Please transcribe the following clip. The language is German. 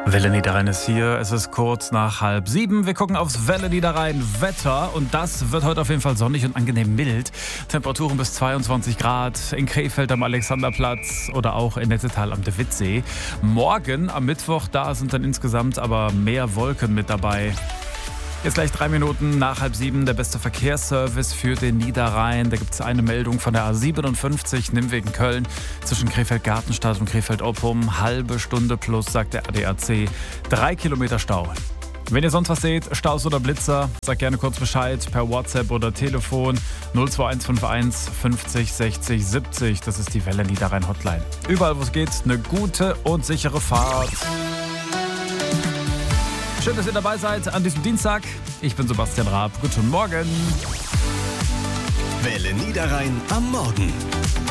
Welle Niederrhein ist hier. Es ist kurz nach 6:30. Wir gucken aufs Welle Niederrhein Wetter und das wird heute auf jeden Fall sonnig und angenehm mild. Temperaturen bis 22 Grad in Krefeld am Alexanderplatz oder auch in Nettetal am De Wittsee. Morgen am Mittwoch, da sind dann insgesamt aber mehr Wolken mit dabei. Jetzt gleich 3 Minuten nach 6:30, der beste Verkehrsservice für den Niederrhein. Da gibt es eine Meldung von der A57 Nimwegen-Köln zwischen Krefeld-Gartenstadt und Krefeld-Oppum. Halbe Stunde plus, sagt der ADAC. 3 Kilometer Stau. Wenn ihr sonst was seht, Staus oder Blitzer, sagt gerne kurz Bescheid per WhatsApp oder Telefon 02151 50 60 70. Das ist die Welle Niederrhein Hotline. Überall, wo es geht, eine gute und sichere Fahrt. Schön, dass ihr dabei seid an diesem Dienstag. Ich bin Sebastian Raab. Guten Morgen. Welle Niederrhein am Morgen.